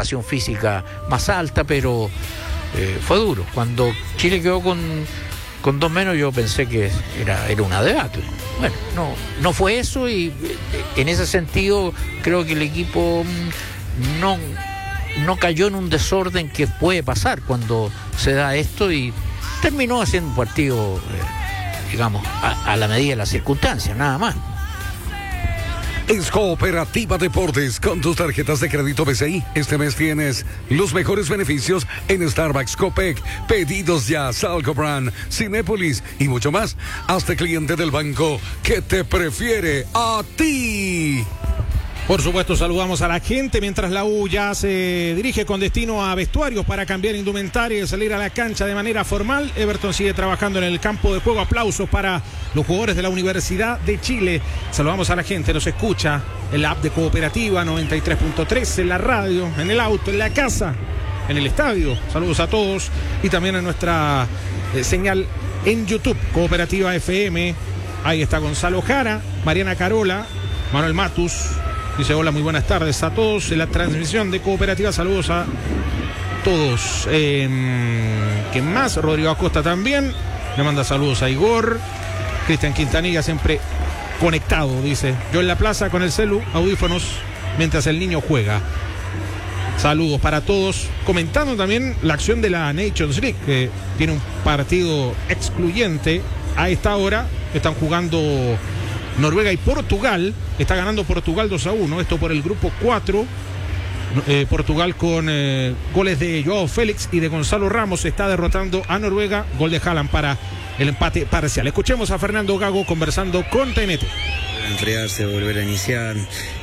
prestación física más alta, pero fue duro. Cuando Chile quedó con 2 menos, yo pensé que era una debacle. Bueno, no fue eso, y en ese sentido creo que el equipo no cayó en un desorden que puede pasar cuando se da esto, y terminó haciendo un partido, digamos, a la medida de las circunstancias, nada más. Es Cooperativa Deportes. Con tus tarjetas de crédito BCI, este mes tienes los mejores beneficios en Starbucks, Copec, Pedidos Ya, Salcobran, Cinépolis y mucho más. Hazte cliente del banco que te prefiere a ti. Por supuesto, saludamos a la gente mientras la U ya se dirige con destino a vestuarios para cambiar indumentaria y salir a la cancha de manera formal. Everton sigue trabajando en el campo de juego. Aplausos para los jugadores de la Universidad de Chile. Saludamos a la gente, nos escucha en la app de Cooperativa 93.3, en la radio, en el auto, en la casa, en el estadio. Saludos a todos, y también en nuestra señal en YouTube, Cooperativa FM. Ahí está Gonzalo Jara, Mariana Carola, Manuel Matus. Dice hola, muy buenas tardes a todos en la transmisión de Cooperativa. Saludos a todos. ¿Quién más? Rodrigo Acosta también. Le manda saludos a Igor. Cristian Quintanilla siempre conectado, dice. Yo en la plaza con el celu, audífonos, mientras el niño juega. Saludos para todos. Comentando también la acción de la Nations League, que tiene un partido excluyente a esta hora. Están jugando Noruega y Portugal. Está ganando Portugal 2-1. Esto por el grupo 4. Portugal con goles de Joao Félix y de Gonzalo Ramos está derrotando a Noruega. Gol de Haaland para el empate parcial. Escuchemos a Fernando Gago conversando con TNT. Enfriarse, volver a iniciar,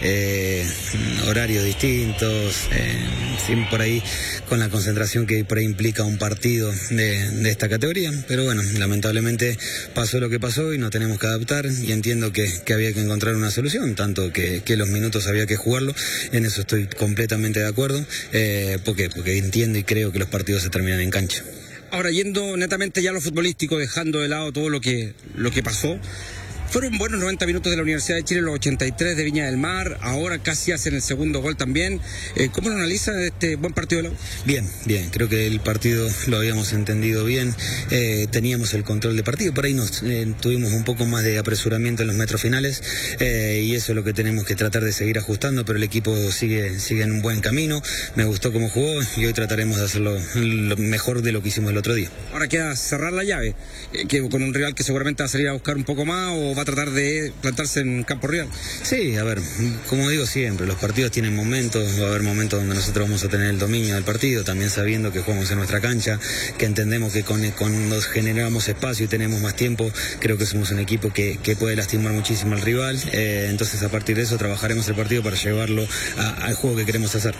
horarios distintos, sin por ahí con la concentración que por ahí implica un partido de esta categoría, pero bueno, lamentablemente pasó lo que pasó y nos tenemos que adaptar, y entiendo que había que encontrar una solución, tanto que los minutos había que jugarlo, en eso estoy completamente de acuerdo. ¿Por qué? Porque entiendo y creo que los partidos se terminan en cancha. Ahora, yendo netamente ya a lo futbolístico, dejando de lado todo lo que pasó, fueron buenos 90 minutos de la Universidad de Chile, los 83 de Viña del Mar, ahora casi hacen el segundo gol también. ¿Cómo lo analiza este buen partido de la U? Bien, creo que el partido lo habíamos entendido bien, teníamos el control de partido, por ahí tuvimos un poco más de apresuramiento en los metros finales, y eso es lo que tenemos que tratar de seguir ajustando, pero el equipo sigue en un buen camino. Me gustó cómo jugó y hoy trataremos de hacerlo lo mejor de lo que hicimos el otro día. Ahora queda cerrar la llave, que con un rival que seguramente va a salir a buscar un poco más, o va a tratar de plantarse en campo real. Sí, a ver, como digo siempre, los partidos tienen momentos, va a haber momentos donde nosotros vamos a tener el dominio del partido, también sabiendo que jugamos en nuestra cancha, que entendemos que cuando generamos espacio y tenemos más tiempo, creo que somos un equipo que puede lastimar muchísimo al rival, entonces a partir de eso trabajaremos el partido para llevarlo al juego que queremos hacer.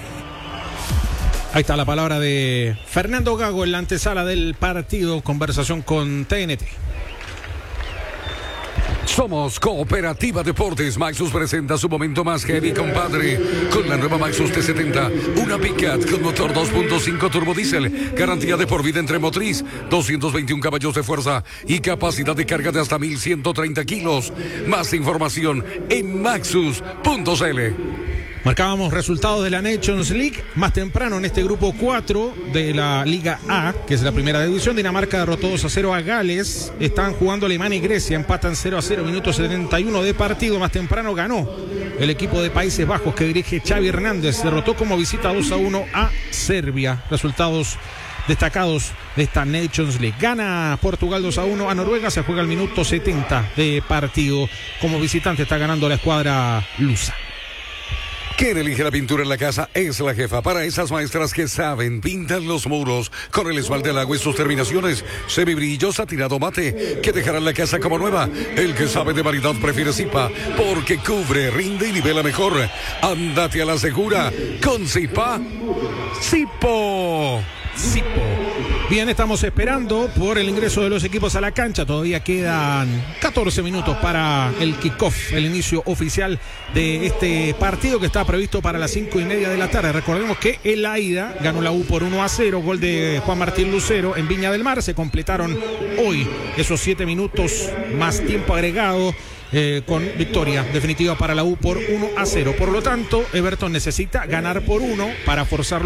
Ahí está la palabra de Fernando Gago en la antesala del partido, conversación con TNT. Somos Cooperativa Deportes. Maxus presenta su momento más heavy, compadre, con la nueva Maxus T70, una Picat con motor 2.5 turbodiesel, garantía de por vida entre motriz, 221 caballos de fuerza y capacidad de carga de hasta 1.130 kilos. Más información en maxus.cl. Marcábamos resultados de la Nations League. Más temprano en este grupo 4 de la Liga A, que es la primera división, Dinamarca derrotó 2-0 a Gales. Están jugando Alemania y Grecia, empatan 0-0, minuto 71 de partido. Más temprano ganó el equipo de Países Bajos que dirige Xavi Hernández. Derrotó como visita 2-1 a Serbia. Resultados destacados de esta Nations League. Gana Portugal 2-1 a Noruega. Se juega el minuto 70 de partido. Como visitante está ganando la escuadra lusa. Quien elige la pintura en la casa es la jefa. Para esas maestras que saben, pintan los muros con el esmalte al agua y sus terminaciones semibrillo satinado mate, que dejarán la casa como nueva. El que sabe de variedad prefiere Zipa, porque cubre, rinde y nivela mejor. Ándate a la segura con Zipa. Zipo. Bien, estamos esperando por el ingreso de los equipos a la cancha. Todavía quedan 14 minutos para el kickoff, el inicio oficial de este partido que está previsto para las 5:30 de la tarde. Recordemos que en la ida ganó la U por 1-0, gol de Juan Martín Lucero en Viña del Mar. Se completaron hoy esos 7 minutos más tiempo agregado, con victoria definitiva para la U por 1-0. Por lo tanto, Everton necesita ganar por 1 para forzar